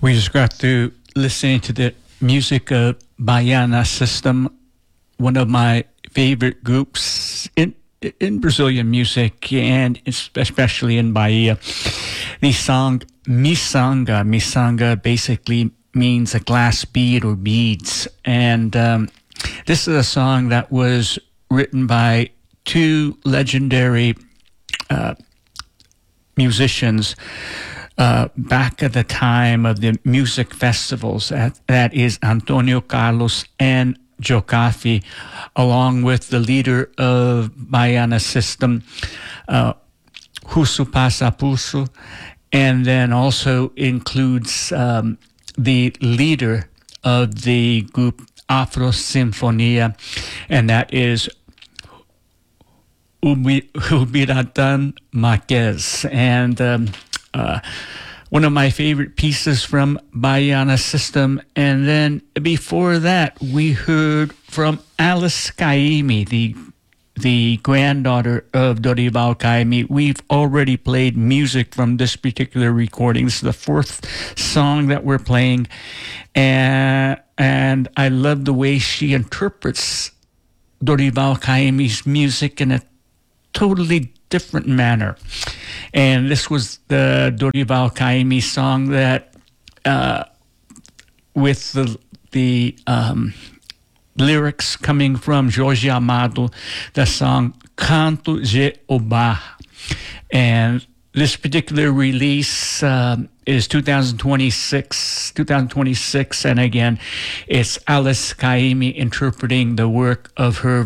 We just got through listening to the music of Baiana System, one of my favorite groups in Brazilian music, and especially in Bahia. The song Miçanga. Miçanga basically means a glass bead or beads. And this is a song that was written by two legendary musicians back at the time of the music festivals. That is Antonio Carlos and Jocafi, along with the leader of Baiana System, Russo Passapusso, and then also includes the leader of the group Afro Sinfonia, and that is Ubiratan Marques. And one of my favorite pieces from Baiana System. And then before that, we heard from Alice Caymmi, the granddaughter of Dorival Caymmi. We've already played music from this particular recording. This is the fourth song that we're playing. And I love the way she interprets Dorival Caymmi's music in a totally different manner. And this was the Dorival Caymmi song that, with the lyrics coming from Jorge Amado, the song Canto de Oba. And this particular release is 2026, and again, it's Alice Caymmi interpreting the work of her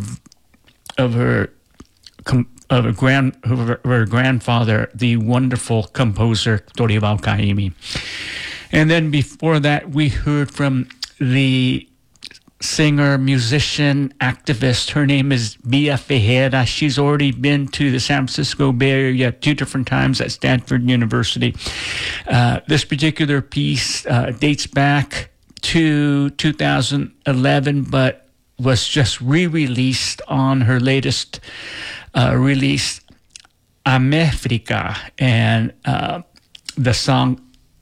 grandfather, the wonderful composer Dorival Caymmi. And then before that, we heard from the singer, musician, activist. Her name is Bia Ferreira. She's already been to the San Francisco Bay Area 2 different times at Stanford University. This particular piece dates back to 2011, but was just re-released on her latest release, América, and the song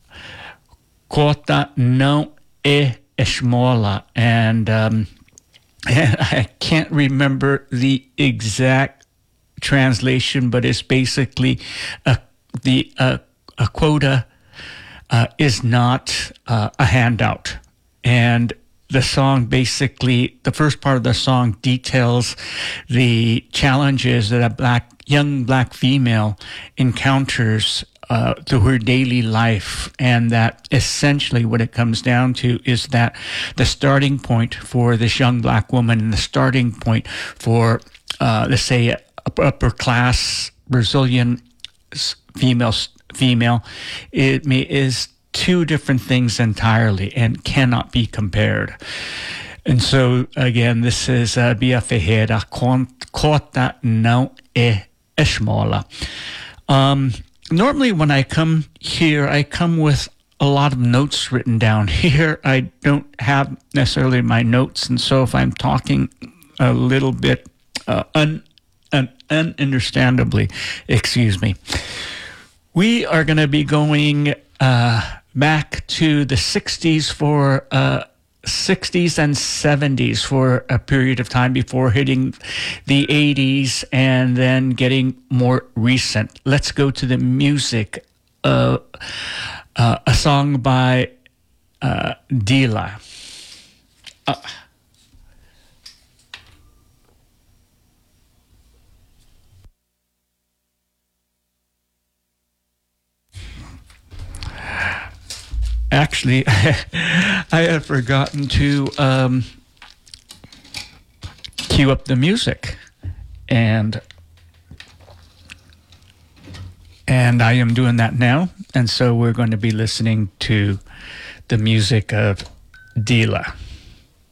Cota Não É Esmola. And I can't remember the exact translation, but it's basically a quota is not a handout. And the song basically, the first part of the song details the challenges that a young black female encounters through her daily life, and that essentially what it comes down to is that the starting point for this young black woman and the starting point for, let's say, upper class Brazilian female, is two different things entirely and cannot be compared. And so, again, this is Bia Ferreira, Cota Não É Esmola. Normally when I come here, I come with a lot of notes written down. Here, I don't have necessarily my notes, and so if I'm talking a little bit ununderstandably, excuse me. We are going to be going back to the 60s for 60s and 70s for a period of time before hitting the 80s and then getting more recent. Let's go to the music of a song by Dila. Actually, I had forgotten to cue up the music, and I am doing that now. And so we're going to be listening to the music of Dila.